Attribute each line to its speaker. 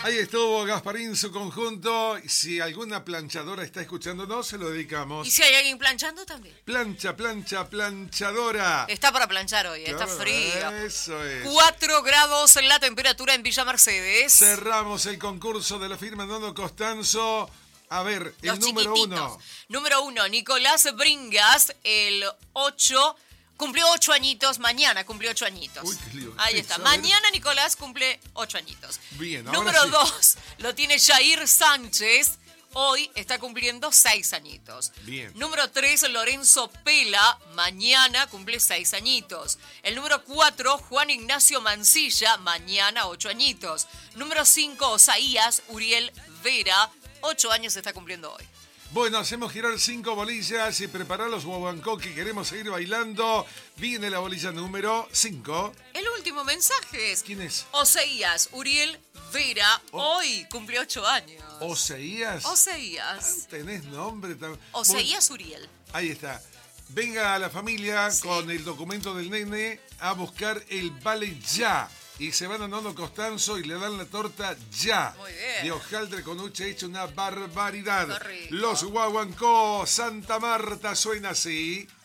Speaker 1: Ahí estuvo Gasparín, su conjunto. Si alguna planchadora está escuchándonos, se lo dedicamos.
Speaker 2: ¿Y si hay alguien planchando también?
Speaker 1: Plancha, plancha, planchadora.
Speaker 2: Está para planchar hoy,
Speaker 1: Claro,
Speaker 2: está frío.
Speaker 1: Eso es.
Speaker 2: 4 grados en la temperatura en Villa Mercedes.
Speaker 1: Cerramos el concurso de la firma Nono Costanzo. A ver,
Speaker 2: Los
Speaker 1: el número
Speaker 2: chiquititos.
Speaker 1: 1.
Speaker 2: Número 1, Nicolás Bringas, el 8. Cumplió 8 añitos, mañana cumplió 8 añitos.
Speaker 1: Uy, qué lío.
Speaker 2: Ahí
Speaker 1: Sí,
Speaker 2: está.
Speaker 1: a ver.
Speaker 2: Mañana Nicolás cumple 8 añitos.
Speaker 1: Bien, ahora
Speaker 2: Número
Speaker 1: sí.
Speaker 2: 2, lo tiene Jair Sánchez. Hoy está cumpliendo 6 añitos.
Speaker 1: Bien.
Speaker 2: Número 3, Lorenzo Pela. Mañana cumple 6 añitos. El número 4, Juan Ignacio Mancilla. Mañana 8 añitos. Número 5, Osaías Uriel Vera. 8 años está cumpliendo hoy.
Speaker 1: Bueno, hacemos girar 5 bolillas y preparar los guaguancó que queremos seguir bailando. Viene la bolilla número 5.
Speaker 2: El último mensaje es...
Speaker 1: ¿Quién es?
Speaker 2: Oseías Uriel Vera, hoy cumple 8 años.
Speaker 1: ¿Oseías?
Speaker 2: Oseías.
Speaker 1: ¿Tenés nombre?
Speaker 2: Oseías Uriel.
Speaker 1: Ahí está. Venga a la familia
Speaker 2: Sí.
Speaker 1: con el documento del nene a buscar el vale ya. Y se van a Nono Costanzo y le dan la torta ya.
Speaker 2: Muy bien.
Speaker 1: De hojaldre con uche hecho una barbaridad.
Speaker 2: Qué rico.
Speaker 1: Los guaguancó, Santa Marta suena así.